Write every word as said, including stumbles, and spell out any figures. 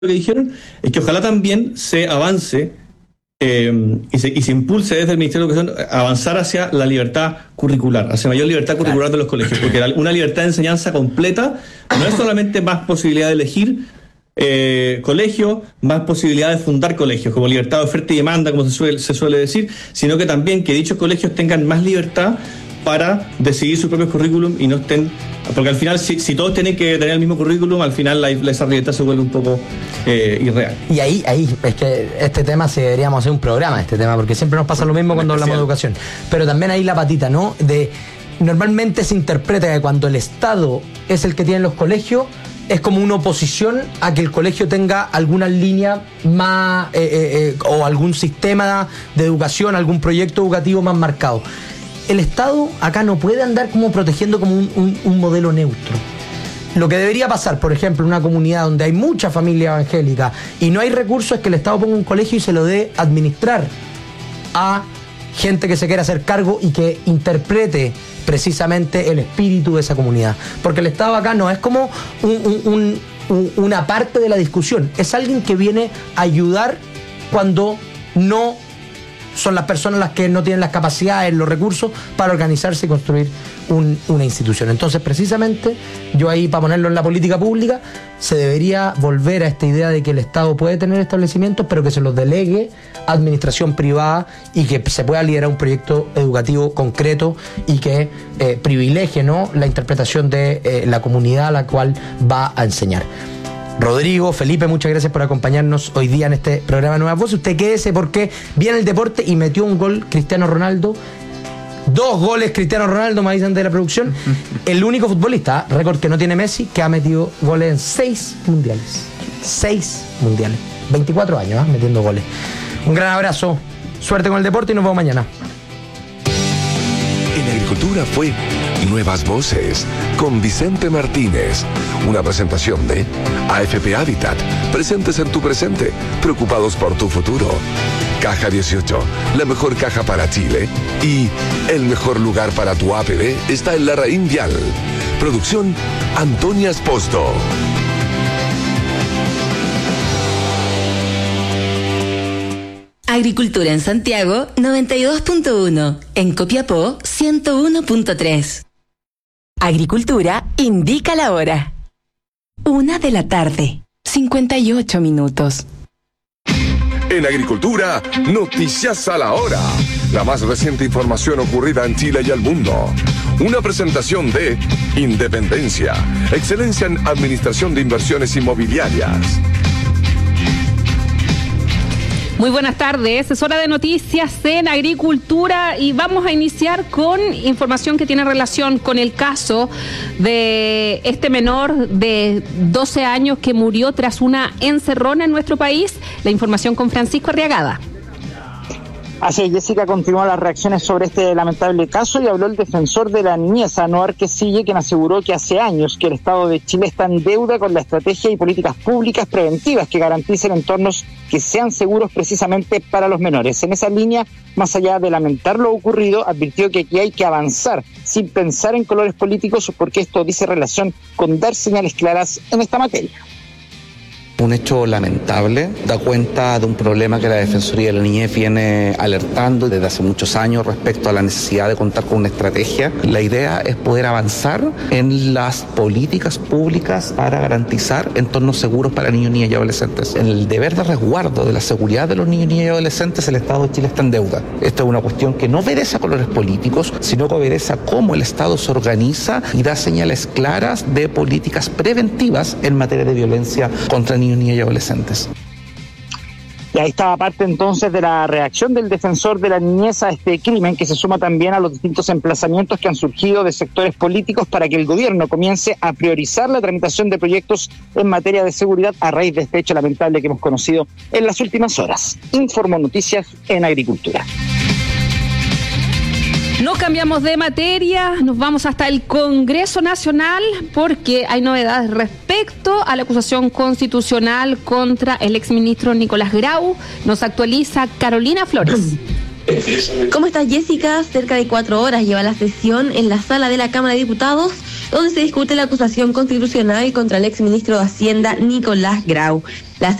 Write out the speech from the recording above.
que dijeron es que ojalá también se avance eh, y, se, y se impulse desde el Ministerio de Educación avanzar hacia la libertad curricular, hacia mayor libertad curricular de los colegios, porque una libertad de enseñanza completa no es solamente más posibilidad de elegir eh, colegio, más posibilidad de fundar colegios, como libertad de oferta y demanda, como se suele, se suele decir, sino que también que dichos colegios tengan más libertad para decidir su propio currículum y no estén, porque al final si, si todos tienen que tener el mismo currículum, al final la, esa libertad se vuelve un poco eh, irreal. Y ahí, ahí, es que este tema se deberíamos hacer un programa, este tema, porque siempre nos pasa lo mismo cuando hablamos de educación. Pero también ahí la patita, ¿no? De normalmente se interpreta que cuando el Estado es el que tiene los colegios, es como una oposición a que el colegio tenga alguna línea más eh, eh, eh, o algún sistema de educación, algún proyecto educativo más marcado. El Estado acá no puede andar como protegiendo como un, un, un modelo neutro. Lo que debería pasar, por ejemplo, en una comunidad donde hay mucha familia evangélica y no hay recursos, es que el Estado ponga un colegio y se lo dé a administrar a gente que se quiera hacer cargo y que interprete precisamente el espíritu de esa comunidad. Porque el Estado acá no es como un, un, un, un, una parte de la discusión, es alguien que viene a ayudar cuando no son las personas las que no tienen las capacidades, los recursos para organizarse y construir un, una institución. Entonces, precisamente, yo ahí, para ponerlo en la política pública, se debería volver a esta idea de que el Estado puede tener establecimientos, pero que se los delegue a administración privada y que se pueda liderar un proyecto educativo concreto y que eh, privilegie, ¿no?, la interpretación de eh, la comunidad a la cual va a enseñar. Rodrigo, Felipe, muchas gracias por acompañarnos hoy día en este programa Nuevas Voces. Usted quédese porque viene el deporte y metió un gol Cristiano Ronaldo. Dos goles Cristiano Ronaldo, me avisan de la producción. El único futbolista, récord que no tiene Messi, que ha metido goles en seis mundiales. Seis mundiales. veinticuatro años, ¿eh? Metiendo goles. Un gran abrazo. Suerte con el deporte y nos vemos mañana. En Agricultura fue Nuevas Voces con Vicente Martínez. Una presentación de A F P Habitat. Presentes en tu presente, preocupados por tu futuro. Caja dieciocho, la mejor caja para Chile. Y el mejor lugar para tu A P B está en Larraín Vial. Producción Antonia Esposto. Agricultura en Santiago noventa y dos punto uno, en Copiapó ciento uno punto tres. Agricultura indica la hora. Una de la tarde, cincuenta y ocho minutos. En Agricultura, noticias a la hora. La más reciente información ocurrida en Chile y al mundo. Una presentación de Independencia, excelencia en administración de inversiones inmobiliarias. Muy buenas tardes, es hora de noticias en Agricultura y vamos a iniciar con información que tiene relación con el caso de este menor de doce años que murió tras una encerrona en nuestro país. La información con Francisco Arriagada. Así es, Jessica, continuó las reacciones sobre este lamentable caso y habló el defensor de la niñez, Anuar Quesille, quien aseguró que hace años que el Estado de Chile está en deuda con la estrategia y políticas públicas preventivas que garanticen entornos que sean seguros precisamente para los menores. En esa línea, más allá de lamentar lo ocurrido, advirtió que aquí hay que avanzar sin pensar en colores políticos porque esto dice relación con dar señales claras en esta materia. Un hecho lamentable, da cuenta de un problema que la Defensoría de la Niñez viene alertando desde hace muchos años respecto a la necesidad de contar con una estrategia. La idea es poder avanzar en las políticas públicas para garantizar entornos seguros para niños, niñas y adolescentes. En el deber de resguardo de la seguridad de los niños, niñas y adolescentes, el Estado de Chile está en deuda. Esta es una cuestión que no obedece a colores políticos, sino que obedece a cómo el Estado se organiza y da señales claras de políticas preventivas en materia de violencia contra niños, niñas y adolescentes. Y ahí estaba parte entonces de la reacción del defensor de la niñez a este crimen, que se suma también a los distintos emplazamientos que han surgido de sectores políticos para que el gobierno comience a priorizar la tramitación de proyectos en materia de seguridad a raíz de este hecho lamentable que hemos conocido en las últimas horas. Informó Noticias en Agricultura. No cambiamos de materia, nos vamos hasta el Congreso Nacional porque hay novedades respecto a la acusación constitucional contra el exministro Nicolás Grau. Nos actualiza Carolina Flores. ¿Cómo estás, Jessica? Cerca de cuatro horas lleva la sesión en la sala de la Cámara de Diputados donde se discute la acusación constitucional contra el exministro de Hacienda Nicolás Grau. La